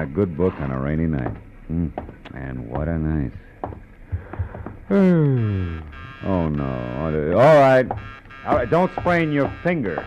a good book on a rainy night. And what a night. Oh, no. All right. Don't sprain your finger.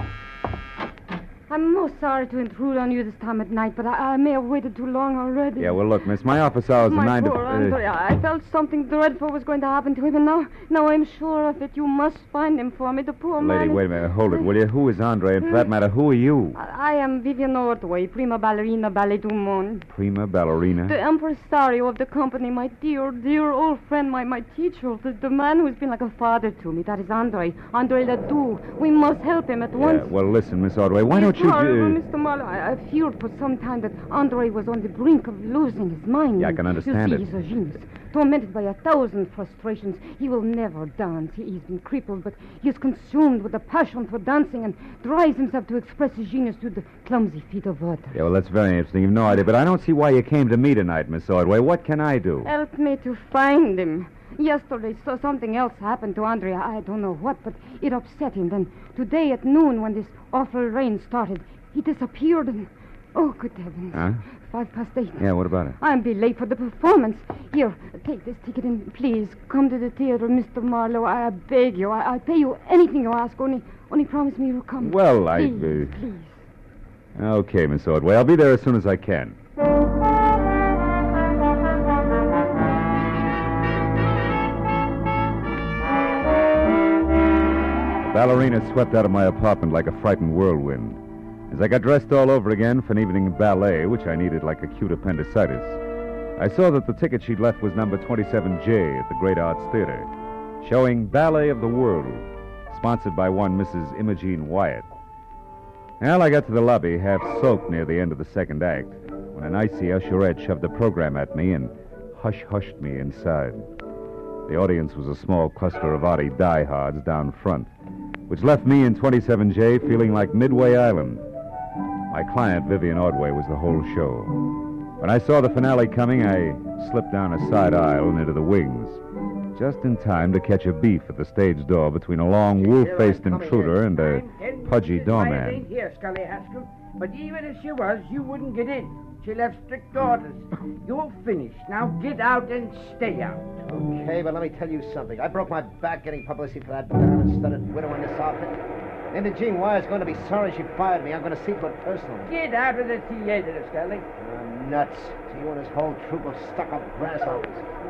I'm most sorry to intrude on you this time at night, but I may have waited too long already. Yeah, well, look, miss, my office hours are 9 to... Poor Andre, I felt something dreadful was going to happen to him, and now I'm sure of it. You must find him for me. The poor man... Lady, wait a minute. Hold it, will you? Who is Andre? And for that matter, who are you? I am Vivian Ordway, prima ballerina ballet du monde. Prima ballerina? The impresario of the company, my dear, dear old friend, my teacher, the man who's been like a father to me. That is Andre Ledoux. We must help him at once. Yeah, well, listen, Miss Ordway, why don't you... Mr. Marlowe, I feared for some time that Andre was on the brink of losing his mind. Yeah, I can understand you see, he's a genius. Tormented by 1,000 frustrations. He will never dance. He's been crippled, but he is consumed with a passion for dancing and drives himself to express his genius through the clumsy feet of others. Yeah, well, that's very interesting. You've no idea, but I don't see why you came to me tonight, Miss Ordway. What can I do? Help me to find him. Yesterday, something else happened to Andre. I don't know what, but it upset him. Then today at noon, when this awful rain started, he disappeared and... Oh, good heavens. Huh? 8:05. Yeah, what about it? I'll be late for the performance. Here, take this ticket and please come to the theater, Mr. Marlowe. I beg you. I'll pay you anything you ask. Only promise me you'll come. Well, please. Okay, Miss Ordway. I'll be there as soon as I can. The ballerina swept out of my apartment like a frightened whirlwind. As I got dressed all over again for an evening ballet, which I needed like acute appendicitis, I saw that the ticket she'd left was number 27J at the Great Arts Theater, showing Ballet of the World, sponsored by one Mrs. Imogene Wyatt. Well, I got to the lobby, half soaked near the end of the second act, when an icy usherette shoved the program at me and hush-hushed me inside. The audience was a small cluster of Artie diehards down front, which left me in 27J feeling like Midway Island. My client, Vivian Ordway, was the whole show. When I saw the finale coming, I slipped down a side aisle and into the wings, just in time to catch a beef at the stage door between a long, wolf-faced intruder and a pudgy doorman. I ain't here, Scully Haskell, but even if she was, you wouldn't get in. She left strict orders. You're finished. Now get out and stay out. Okay, but let me tell you something. I broke my back getting publicity for that diamond-studded widow in this outfit. Imogene Wyatt's going to be sorry she fired me. I'm going to see to it personally. Get out of the theater, Scully. Nuts. To you and this whole troop of stuck-up grasshoppers.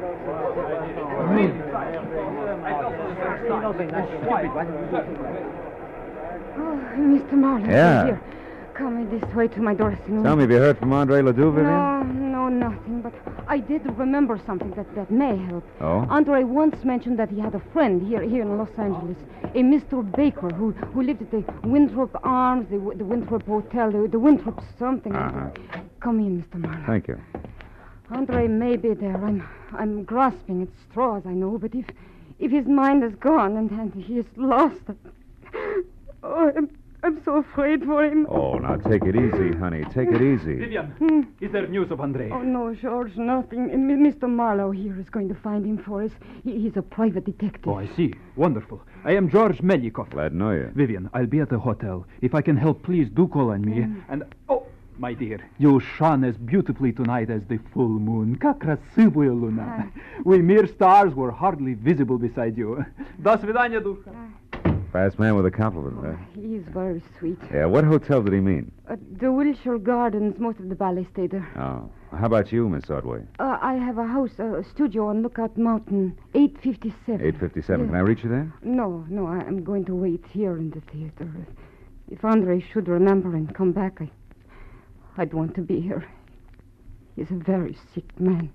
Oh, Mr. Marlowe. Yeah. Here. Come this way to my dressing room. Tell me, have you heard from Andre Ledoux, Vivian? No, nothing. But I did remember something that may help. Oh? Andre once mentioned that he had a friend here in Los Angeles, a Mr. Baker, who lived at the Winthrop Arms, the Winthrop Hotel, the Winthrop something. Uh-huh. Come in, Mr. Marlowe. Thank you. Andre may be there. I'm grasping at straws, I know, but if his mind is gone and he is lost, oh, I'm so afraid for him. Oh, now take it easy, honey. Take it easy. Vivian, is there news of Andre? Oh, no, George, nothing. Mr. Marlowe here is going to find him for us. He's a private detective. Oh, I see. Wonderful. I am George Melikov. Glad to know you. Vivian, I'll be at the hotel. If I can help, please do call on me. And, oh, my dear, you shone as beautifully tonight as the full moon. Как красивая луна. We mere stars were hardly visible beside you. До свидания, душа. Fast man with a compliment, huh? He's very sweet. Yeah, what hotel did he mean? The Wilshire Gardens. Most of the ballet stay there. Oh. How about you, Miss Ordway? I have a house, a studio on Lookout Mountain, 857. 857. Yeah. Can I reach you there? No, I'm going to wait here in the theater. If Andre should remember and come back, I'd want to be here. He's a very sick man.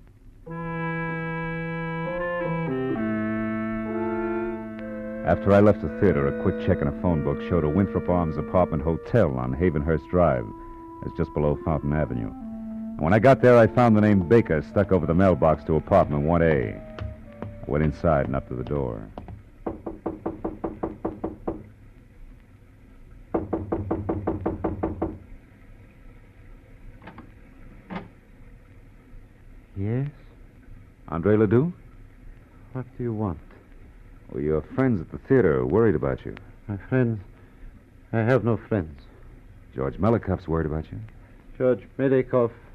After I left the theater, a quick check in a phone book showed a Winthrop Arms apartment hotel on Havenhurst Drive. It's just below Fountain Avenue. And when I got there, I found the name Baker stuck over the mailbox to apartment 1A. I went inside and up to the door. Yes? Andre Ledoux? What do you want? Well, your friends at the theater are worried about you. My friends? I have no friends. George Melikoff's worried about you. George Medikoff